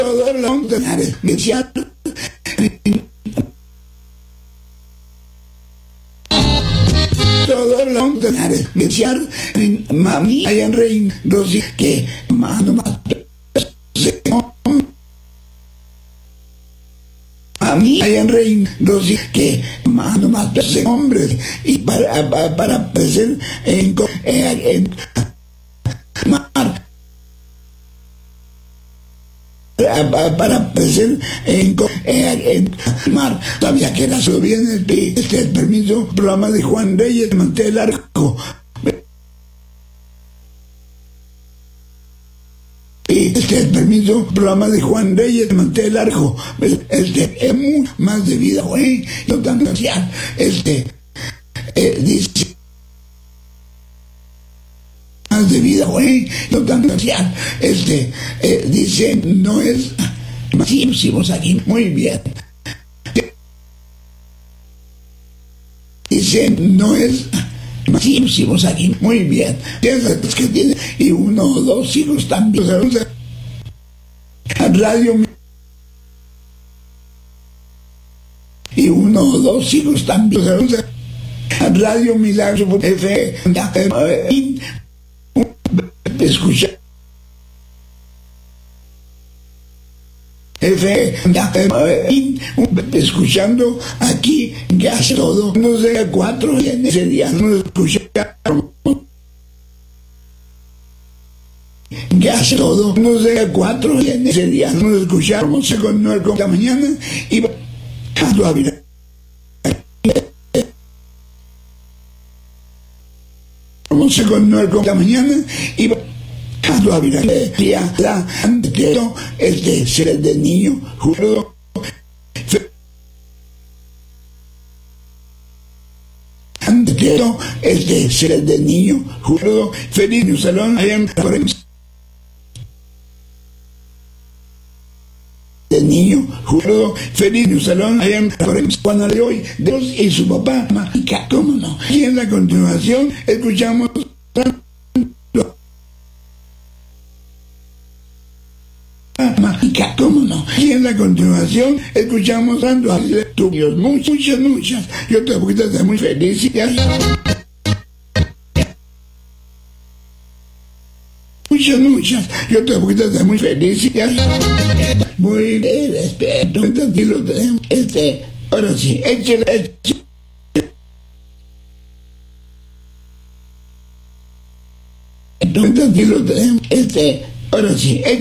todo lo iniciar. Todo lo iniciar. Mami, hay en rein, Rosy, que mano más. Mami, hay en rein, Rosy, que mano más de hombres. Y para aparecer en mar. Para aparecer en mar. Sabía que era subía en el permiso, programa de Juan Reyes, Manté el Arco. El permiso, programa de Juan Reyes, Manté el Arco. Es muy más de vida, güey. Yo también decía, dice más de vida, güey. Yo también decía, dice, no es masivos aquí, muy bien. Dice, no es masivos aquí, muy bien. Piensas que tiene, y uno o dos hijos también. Radio, y uno o dos hijos también. Radio Milagro F. Escucha. Escuchando aquí gas todo, no sé, 4 en ese día no escucharon gas todo, no sé, 4 en ese día no escucharon, se con 9 de la mañana y a ver 11 con 9 de la mañana y a ver la ser de niño juro ser de niño juro feliz un salón de niño juro feliz un salón cuando le hoy Dios y su papá mágica, cómo no. Y en la continuación escuchamos mágica, cómo no. Y en la continuación escuchamos dando a Dios muchas. Yo te voy a estar muy feliz. Muchas. Yo te voy a estar muy feliz. Muy bien, espero. Aquí lo tenemos. Ahora sí, échale. Aquí lo tenemos. Ahora sí,